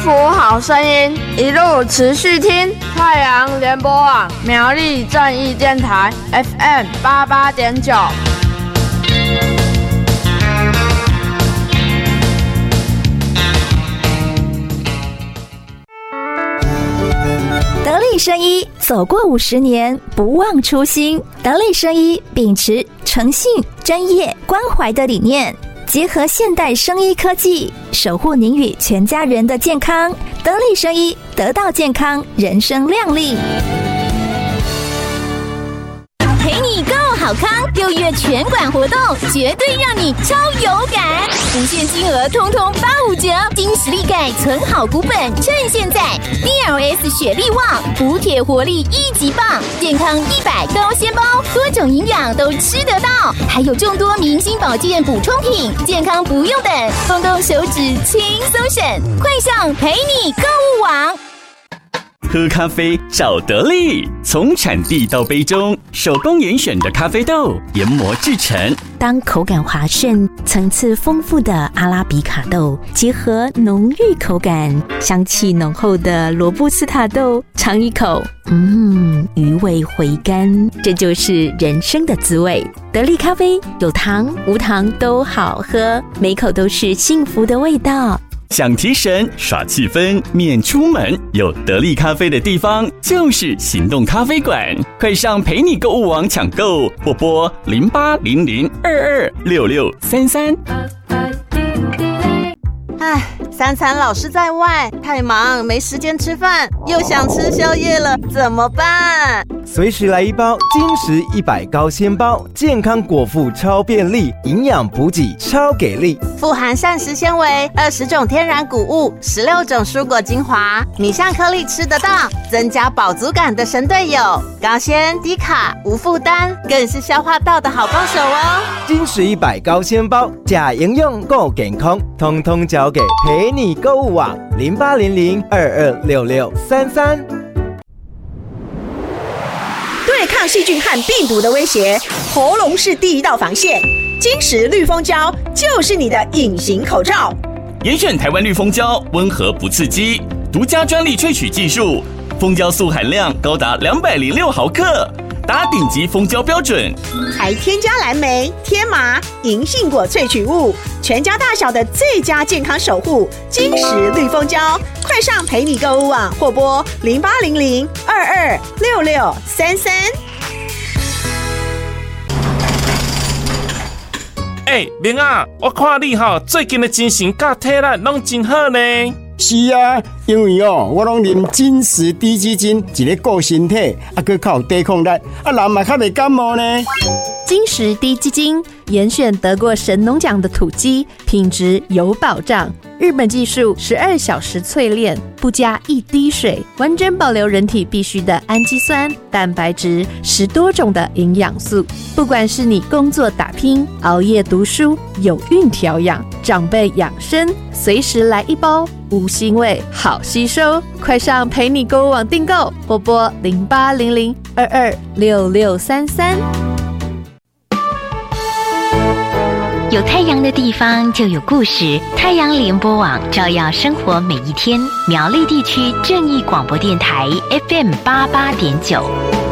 福好声音，一路持续听太阳联播网苗栗正义电台 FM 88.9。 得力生医走过50年，不忘初心。得力生医秉持诚信、专业、关怀的理念，结合现代生医科技，守护您与全家人的健康。得力生医，得到健康，人生亮丽。 陪你购好康，6月全馆活动绝对让你超有感，无限金额通通859，金实力钙存好股本，趁现在 DLS 雪力旺，补铁活力1级棒，健康100高纤包，多种营养都吃得到，还有众多明星保健补充品，健康不用等，动动手指轻松省，快上陪你购物网。 喝咖啡找得力，从产地到杯中，手工严选的咖啡豆研磨制成。 当口感滑顺、层次丰富的阿拉比卡豆结合浓郁口感、香气浓厚的罗布斯塔豆，尝一口，余味回甘，这就是人生的滋味。得力咖啡有糖无糖都好喝，每口都是幸福的味道。 想提神耍气氛免出门，有得力咖啡的地方就是行动咖啡馆，快上陪你购物网抢购，或拨0800226633。 三餐老是在外，太忙没时间吃饭，又想吃宵夜了，怎么办？ 随时来一包金石100高纤包，健康果腹超便利，营养补给超给力， 富含膳食纤维，20种天然谷物，16种蔬果精华，米香颗粒吃得到，增加饱足感的神队友，高纤低卡无负担，更是消化道的好帮手哦。 金石100高纤包，假营养够健康，通通交给陪你购物网0800226633。 对抗细菌和病毒的威胁，喉咙是第一道防线。金石绿蜂胶就是你的隐形口罩。 严选台湾绿蜂胶，温和不刺激，独家专利萃取技术，蜂胶素含量高达206毫克，达顶级蜂胶标准， 还添加蓝莓、天麻、银杏果萃取物，全家大小的最佳健康守护。金石绿蜂胶，快上陪你购物网或拨0800226633。 明啊，我看你最近的精神甲体力拢真好呢。 是啊，因为我拢啉金石低基金，一个顾身体，还靠抵抗力，人嘛较袂感冒呢。 金石低基金严选得过神农奖的土鸡，品质有保障。日本技术12小时淬炼，不加一滴水，完整保留人体必需的氨基酸、蛋白质，10多种的营养素。不管是你工作打拼、熬夜读书、有孕调养、长辈养生，随时来一包，无腥味，好吸收。快上陪你购物网订购，或拨0800226633。 有太阳的地方就有故事，太阳联播网照耀生活每一天。苗栗地区正义广播电台 FM 88.9。